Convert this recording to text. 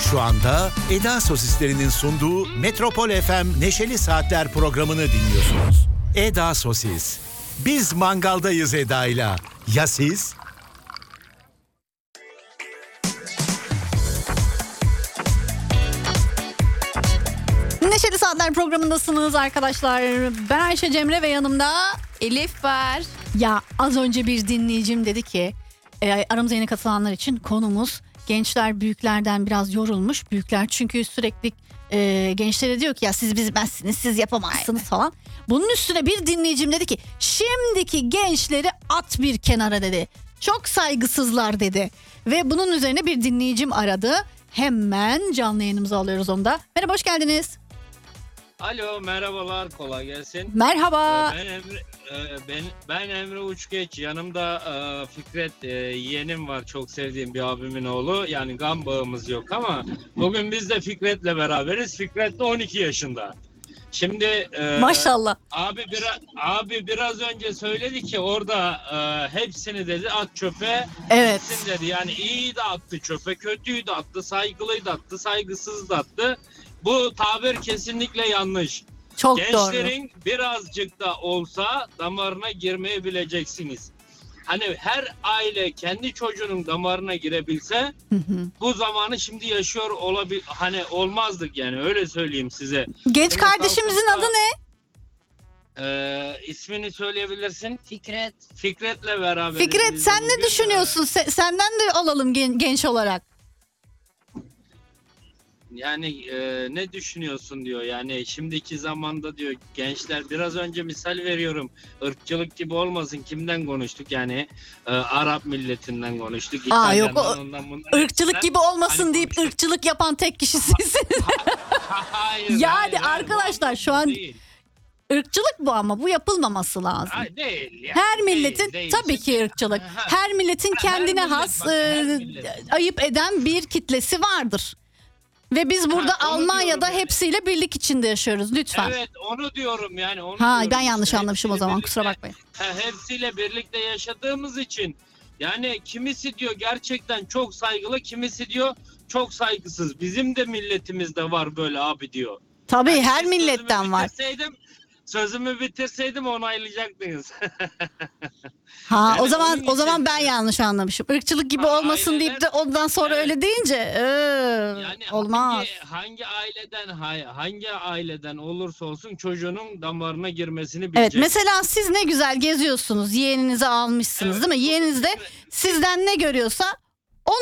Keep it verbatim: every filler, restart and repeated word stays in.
Şu anda Eda Sosislerinin sunduğu Metropol F M Neşeli Saatler programını dinliyorsunuz. Eda Sosis. Biz mangaldayız Eda'yla. Ya siz? Neşeli Saatler programındasınız arkadaşlar. Ben Ayşe Cemre ve yanımda Elif var. Ya az önce bir dinleyicim dedi ki e, aramıza yeni katılanlar için konumuz gençler büyüklerden biraz yorulmuş. Büyükler çünkü sürekli e, gençlere diyor ki ya siz bilmezsiniz, siz yapamazsınız falan. Bunun üstüne bir dinleyicim dedi ki şimdiki gençleri at bir kenara dedi. Çok saygısızlar dedi. Ve bunun üzerine bir dinleyicim aradı. Hemen canlı yayınımıza alıyoruz onu da. Merhaba, hoş geldiniz. Alo, merhabalar, kolay gelsin. Merhaba. Ee, ben Emre e, ben ben Emre Uçgeç. Yanımda e, Fikret e, yeğenim var, çok sevdiğim bir abimin oğlu. Yani kan bağımız yok ama bugün biz de Fikret'le beraberiz. Fikret de on iki yaşında. Şimdi e, Maşallah. Abi biraz abi biraz önce söyledi ki orada e, hepsini dedi at çöpe. Evet. Hepsini dedi. Yani iyi de attı çöpe, kötüyü de attı, saygılıyı da attı, saygısız da attı. Bu tabir kesinlikle yanlış. Çok Gençlerin doğru. birazcık da olsa damarına girmeyi bileceksiniz. Hani her aile kendi çocuğunun damarına girebilse Hı hı. bu zamanı şimdi yaşıyor olabil hani olmazdık yani, öyle söyleyeyim size. Genç Şimdi kardeşimizin kalkıp adı da, ne? E, ismini söyleyebilirsin. Fikret. Fikret'le beraber. Fikret, sen ne düşünüyorsun? Se- senden de alalım gen- genç olarak. Yani e, ne düşünüyorsun diyor. Yani şimdiki zamanda diyor gençler, biraz önce misal veriyorum. Irkçılık gibi olmasın. Kimden konuştuk? Yani e, Arap milletinden konuştuk. Aa, yok, o İtalyan'dan, ondan bundan. Irkçılık hepsinden. gibi olmasın Hani deyip konuştuk. ırkçılık yapan tek kişi sizsiniz. Hayır, Yani hayır, hayır. arkadaşlar, Bu şu an değil. Irkçılık bu, ama bu yapılmaması lazım. Hayır, değil yani. Her milletin Değil, değil. tabii ki ırkçılık. Ha, Her milletin her kendine millet, has bak, her e, millet. ayıp eden bir kitlesi vardır. Ve biz burada Ha, onu Almanya'da diyorum yani. hepsiyle birlik içinde yaşıyoruz lütfen. Evet, onu diyorum yani. Onu Ha, diyorum ben yanlış işte. anlamışım o Hepsiyle zaman, kusura birlikte- bakmayın. Ha, hepsiyle birlikte yaşadığımız için yani kimisi diyor gerçekten çok saygılı, kimisi diyor çok saygısız. Bizim de milletimizde var böyle abi diyor. Tabii Yani her siz milletten sözümü var. bitirseydim, sözümü bitirseydim onaylayacaktınız. Ha, Yani o zaman onun o zaman için- ben yanlış anlamışım. Irkçılık gibi Ha, olmasın aileler- deyip de ondan sonra Evet. öyle deyince ee, Yani olmaz. hangi, hangi aileden ha- hangi aileden olursa olsun çocuğunun damarına girmesini bilecek. Evet, mesela siz ne güzel geziyorsunuz. Yeğeninizi almışsınız, Evet. değil mi? Yeğeniniz de Evet. sizden ne görüyorsa